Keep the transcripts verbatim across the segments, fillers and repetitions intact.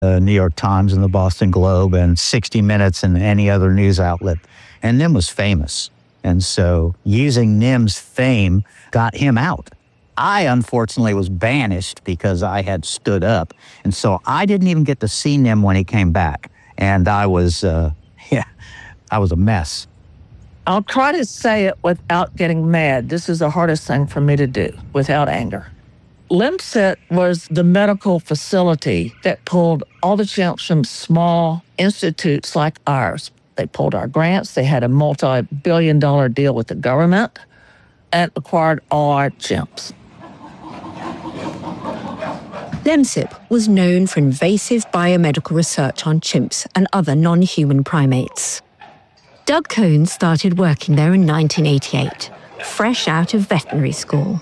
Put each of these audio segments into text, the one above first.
the New York Times and the Boston Globe and sixty minutes and any other news outlet. And Nim was famous. And so using Nim's fame got him out. I, unfortunately, was banished because I had stood up. And so I didn't even get to see Nim when he came back. And I was, uh, yeah, I was a mess. I'll try to say it without getting mad. This is the hardest thing for me to do, without anger. LEMCIP was the medical facility that pulled all the chimps from small institutes like ours. They pulled our grants. They had a multi-billion dollar deal with the government and acquired all our chimps. LEMCIP was known for invasive biomedical research on chimps and other non-human primates. Doug Cohn started working there in nineteen eighty-eight, fresh out of veterinary school.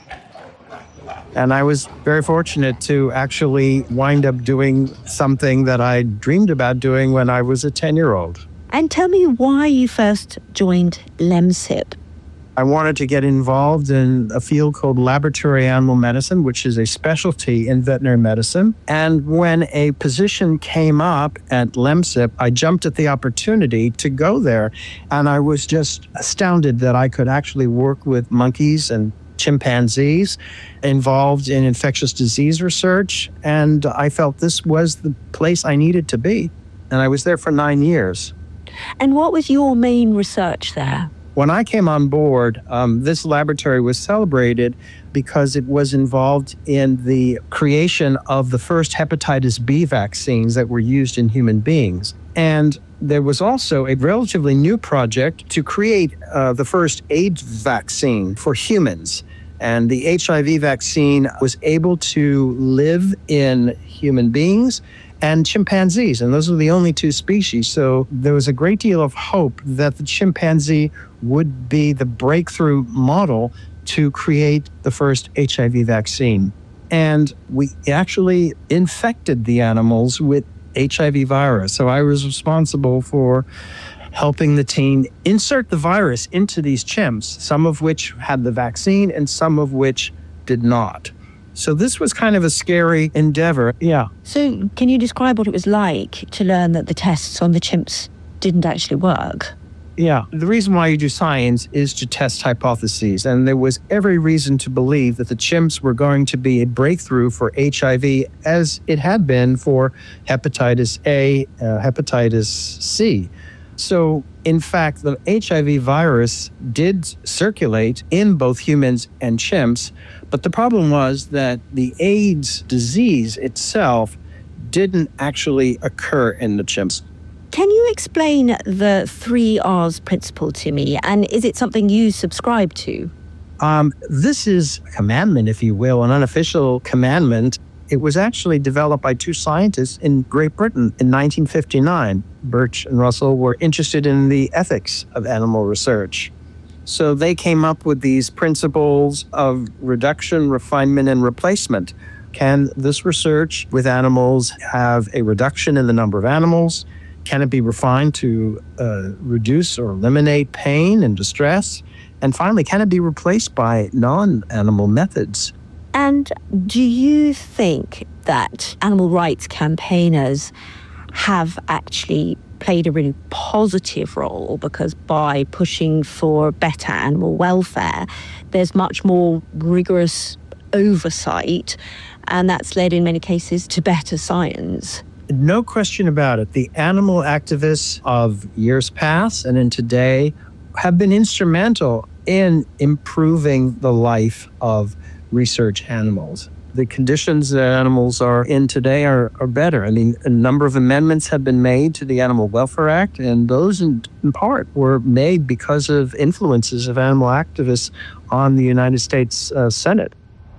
And I was very fortunate to actually wind up doing something that I dreamed about doing when I was a ten-year-old. And tell me why you first joined LEMCIP. I wanted to get involved in a field called laboratory animal medicine, which is a specialty in veterinary medicine. And when a position came up at LEMCIP, I jumped at the opportunity to go there. And I was just astounded that I could actually work with monkeys and chimpanzees involved in infectious disease research. And I felt this was the place I needed to be. And I was there for nine years. And what was your main research there? When I came on board, um, this laboratory was celebrated because it was involved in the creation of the first hepatitis B vaccines that were used in human beings. And there was also a relatively new project to create uh, the first AIDS vaccine for humans. And the H I V vaccine was able to live in human beings and chimpanzees, and those are the only two species. So there was a great deal of hope that the chimpanzee would be the breakthrough model to create the first H I V vaccine. And we actually infected the animals with H I V virus. So I was responsible for helping the team insert the virus into these chimps, some of which had the vaccine and some of which did not. So this was kind of a scary endeavor. Yeah. So can you describe what it was like to learn that the tests on the chimps didn't actually work? Yeah. The reason why you do science is to test hypotheses. And there was every reason to believe that the chimps were going to be a breakthrough for H I V, as it had been for hepatitis A, uh, hepatitis C. So, in fact, the H I V virus did circulate in both humans and chimps, but the problem was that the AIDS disease itself didn't actually occur in the chimps. Can you explain the three R's principle to me, and is it something you subscribe to? Um, this is a commandment, if you will, an unofficial commandment. It was actually developed by two scientists in Great Britain in nineteen fifty-nine. Birch and Russell were interested in the ethics of animal research. So they came up with these principles of reduction, refinement, and replacement. Can this research with animals have a reduction in the number of animals? Can it be refined to uh, reduce or eliminate pain and distress? And finally, can it be replaced by non-animal methods? And do you think that animal rights campaigners have actually played a really positive role, because by pushing for better animal welfare, there's much more rigorous oversight, and that's led in many cases to better science? No question about it. The animal activists of years past and in today have been instrumental in improving the life of research animals. The conditions that animals are in today are, are better. I mean, a number of amendments have been made to the Animal Welfare Act, and those in, in part were made because of influences of animal activists on the United States uh, Senate.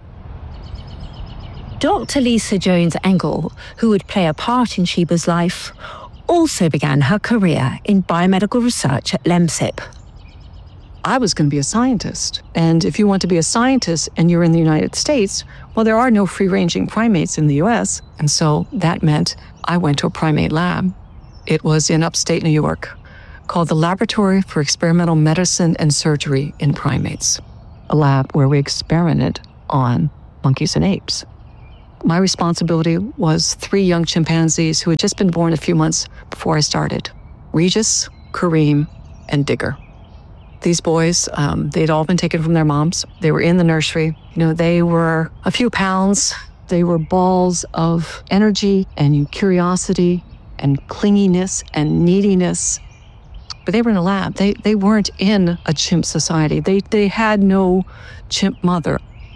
Doctor Lisa Jones-Engel, who would play a part in Sheba's life, also began her career in biomedical research at LEMCIP. I was going to be a scientist. And if you want to be a scientist and you're in the United States, well, there are no free-ranging primates in the U S. And so that meant I went to a primate lab. It was in upstate New York, called the Laboratory for Experimental Medicine and Surgery in Primates, a lab where we experimented on monkeys and apes. My responsibility was three young chimpanzees who had just been born a few months before I started. Regis, Kareem, and Digger. These boys, um, they'd all been taken from their moms. They were in the nursery. You know, they were a few pounds. They were balls of energy and curiosity and clinginess and neediness. But they were in a lab. They they weren't in a chimp society. They they had no chimp mother.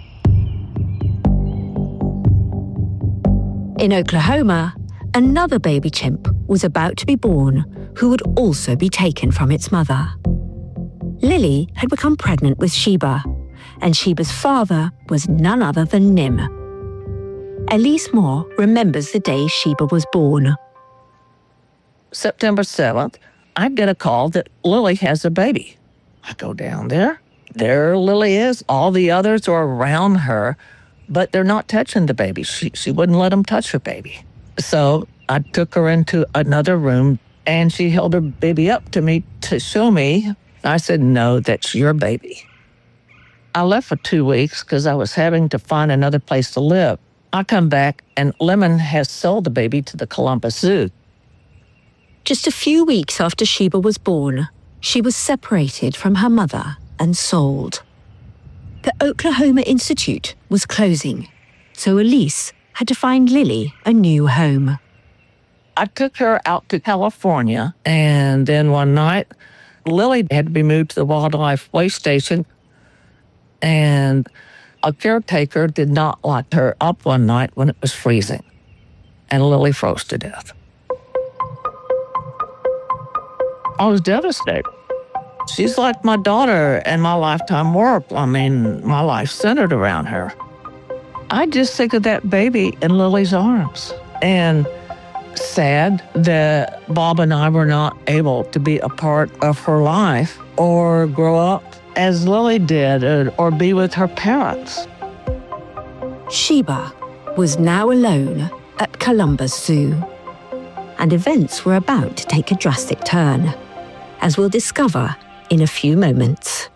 In Oklahoma, another baby chimp was about to be born who would also be taken from its mother. Lily had become pregnant with Sheba, and Sheba's father was none other than Nim. Elise Moore remembers the day Sheba was born. September seventh, I get a call that Lily has a baby. I go down there. There Lily is. All the others are around her, but they're not touching the baby. She, she wouldn't let them touch her baby. So I took her into another room, and she held her baby up to me to show me. I said, no, that's your baby. I left for two weeks because I was having to find another place to live. I come back, and Lemon has sold the baby to the Columbus Zoo. Just a few weeks after Sheba was born, she was separated from her mother and sold. The Oklahoma Institute was closing, so Elise had to find Lily a new home. I took her out to California, and then one night, Lily had to be moved to the wildlife waste station, and a caretaker did not lock her up one night when it was freezing, and Lily froze to death. I was devastated. She's like my daughter and my lifetime work. I mean, my life centered around her. I just think of that baby in Lily's arms, and sad that Bob and I were not able to be a part of her life or grow up as Lily did or, or be with her parents. Sheba was now alone at Columbus Zoo, and events were about to take a drastic turn, as we'll discover in a few moments.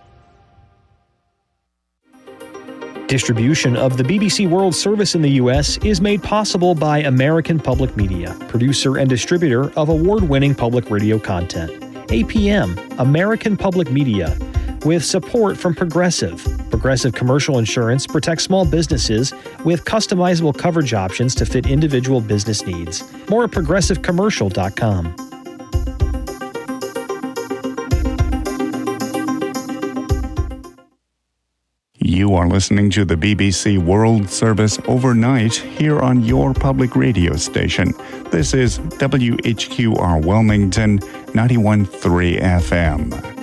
Distribution of the B B C World Service in the U S is made possible by American Public Media, producer and distributor of award-winning public radio content. A P M, American Public Media, with support from Progressive. Progressive Commercial Insurance protects small businesses with customizable coverage options to fit individual business needs. More at progressive commercial dot com. You are listening to the B B C World Service overnight here on your public radio station. This is W H Q R Wilmington, ninety-one point three F M.